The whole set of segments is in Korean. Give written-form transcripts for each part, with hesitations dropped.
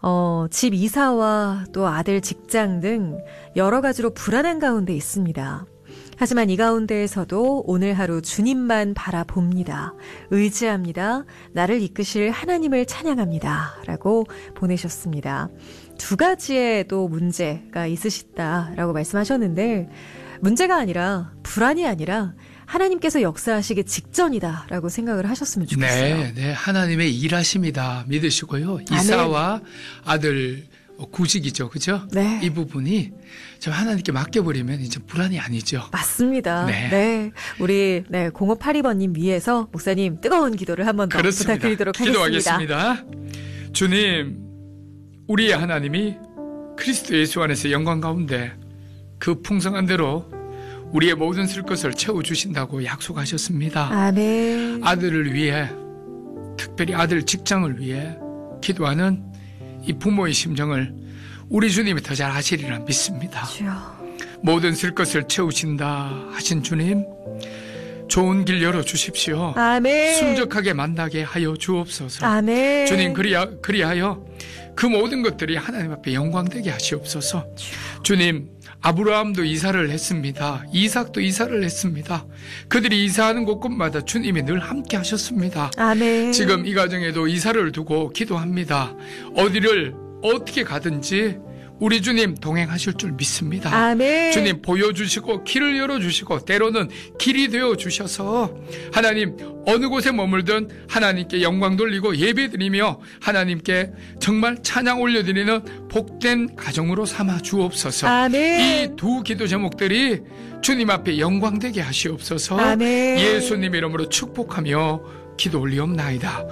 집 이사와 또 아들 직장 등 여러 가지로 불안한 가운데 있습니다. 하지만 이 가운데에서도 오늘 하루 주님만 바라봅니다. 의지합니다. 나를 이끄실 하나님을 찬양합니다. 라고 보내셨습니다. 두 가지의 또 문제가 있으시다라고 말씀하셨는데 문제가 아니라 불안이 아니라 하나님께서 역사하시기 직전이다라고 생각을 하셨으면 좋겠어요. 네, 하나님의 일하심이다 믿으시고요. 이사와 아들 구직이죠, 그죠? 네. 이 부분이 좀 하나님께 맡겨버리면 이제 불안이 아니죠. 맞습니다. 네. 우리 0582번님 위해서 목사님 뜨거운 기도를 한 번 더 부탁드리도록 하겠습니다. 기도하겠습니다. 주님, 우리의 하나님이 그리스도 예수 안에서 영광 가운데 그 풍성한 대로 우리의 모든 쓸 것을 채워주신다고 약속하셨습니다. 아멘. 아들을 위해, 특별히 아들 직장을 위해 기도하는 이 부모의 심정을 우리 주님이 더 잘 아시리라 믿습니다. 주여. 모든 쓸 것을 채우신다 하신 주님, 좋은 길 열어주십시오. 아멘. 순적하게 만나게 하여 주옵소서. 아멘. 주님, 그리하여 그 모든 것들이 하나님 앞에 영광되게 하시옵소서. 주님, 아브라함도 이사를 했습니다. 이삭도 이사를 했습니다. 그들이 이사하는 곳곳마다 주님이 늘 함께 하셨습니다. 아멘. 지금 이 가정에도 이사를 두고 기도합니다. 어디를 어떻게 가든지 우리 주님 동행하실 줄 믿습니다. 아멘. 주님 보여주시고 길을 열어주시고 때로는 길이 되어주셔서 하나님 어느 곳에 머물든 하나님께 영광 돌리고 예배드리며 하나님께 정말 찬양 올려드리는 복된 가정으로 삼아 주옵소서. 아멘. 이 두 기도 제목들이 주님 앞에 영광되게 하시옵소서. 아멘. 예수님 이름으로 축복하며 기도 올리옵나이다.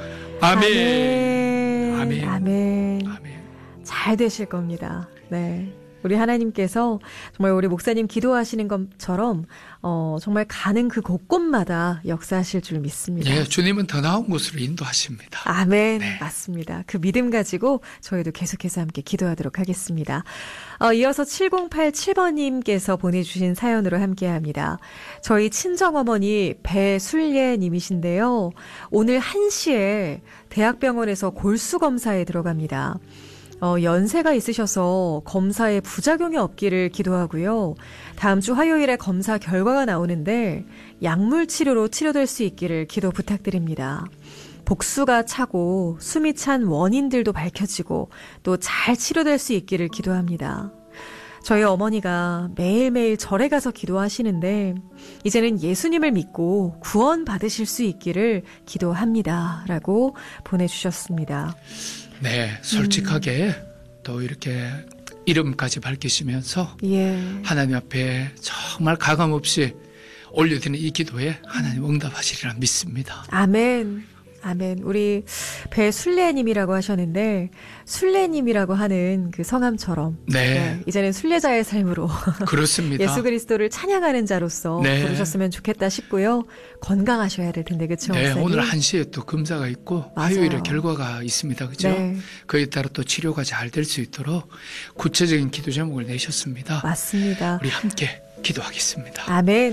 아멘. 아멘. 아멘. 아멘. 잘 되실 겁니다. 네. 우리 하나님께서 정말 우리 목사님 기도하시는 것처럼 정말 가는 그 곳곳마다 역사하실 줄 믿습니다. 예, 주님은 더 나은 곳으로 인도하십니다. 아멘. 네. 맞습니다. 그 믿음 가지고 저희도 계속해서 함께 기도하도록 하겠습니다. 이어서 7087번님께서 보내주신 사연으로 함께합니다. 저희 친정어머니 배술예님이신데요. 오늘 1시에 대학병원에서 골수검사에 들어갑니다. 연세가 있으셔서 검사에 부작용이 없기를 기도하고요. 다음 주 화요일에 검사 결과가 나오는데 약물 치료로 치료될 수 있기를 기도 부탁드립니다. 복수가 차고 숨이 찬 원인들도 밝혀지고 또 잘 치료될 수 있기를 기도합니다. 저희 어머니가 매일매일 절에 가서 기도하시는데 이제는 예수님을 믿고 구원 받으실 수 있기를 기도합니다. 라고 보내주셨습니다. 네, 솔직하게 또 이렇게 이름까지 밝히시면서 하나님 앞에 정말 가감없이 올려드리는 이 기도에 하나님 응답하시리라 믿습니다. 아멘. 아멘. 우리 배순례님이라고 하셨는데 순례님이라고 하는 그 성함처럼 이제는 순례자의 삶으로 그렇습니다. 예수 그리스도를 찬양하는 자로서 부르셨으면 좋겠다 싶고요. 건강하셔야 될 텐데 그렇죠? 네, 오늘 1시에 또 검사가 있고 화요일에 결과가 있습니다. 그렇죠? 네. 그에 따라 또 치료가 잘 될 수 있도록 구체적인 기도 제목을 내셨습니다. 맞습니다. 우리 함께 기도하겠습니다. 아멘.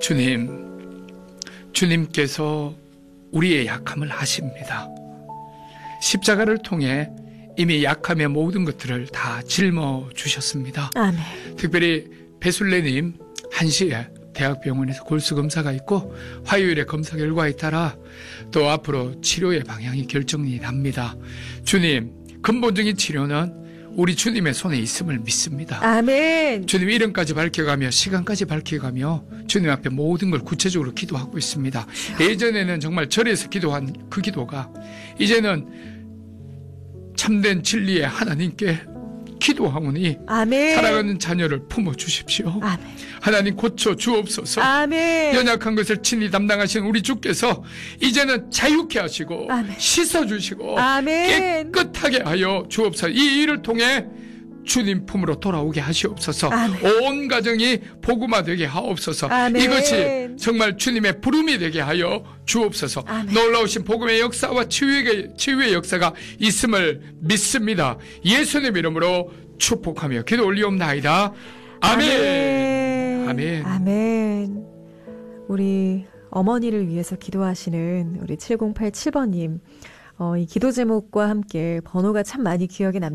주님께서 우리의 약함을 아십니다. 십자가를 통해 이미 약함의 모든 것들을 다 짊어주셨습니다. 아멘. 특별히 배순례님 1시에 대학병원에서 골수검사가 있고 화요일에 검사 결과에 따라 또 앞으로 치료의 방향이 결정이 납니다. 주님, 근본적인 치료는 우리 주님의 손에 있음을 믿습니다. 아멘. 주님 이름까지 밝혀가며 시간까지 밝혀가며 주님 앞에 모든 걸 구체적으로 기도하고 있습니다. 예전에는 정말 절에서 기도한 그 기도가 이제는 참된 진리의 하나님께 기도하오니 아멘. 사랑하는 자녀를 품어주십시오. 아멘. 하나님 고쳐 주옵소서. 아멘. 연약한 것을 친히 담당하신 우리 주께서 이제는 자유케 하시고 아멘. 씻어주시고 아멘. 깨끗하게 하여 주옵소서. 이 일을 통해 주님 품으로 돌아오게 하시옵소서. 아멘. 온 가정이 복음화되게 하옵소서. 아멘. 이것이 정말 주님의 부름이 되게 하여 주옵소서. 아멘. 놀라우신 복음의 역사와 치유의 역사가 있음을 믿습니다. 예수님 이름으로 축복하며 기도 올리옵나이다. 아멘. 아멘. 아멘. 우리 어머니를 위해서 기도하시는 우리 7087번님 이 기도 제목과 함께 번호가 참 많이 기억에 남는